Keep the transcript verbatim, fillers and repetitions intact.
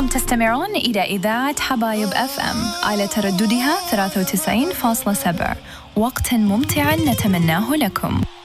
أنتم تستمعون إلى إذاعة حبايب أف أم على ترددها ثلاثة وتسعين فاصلة سبعة. وقت ممتع نتمناه لكم.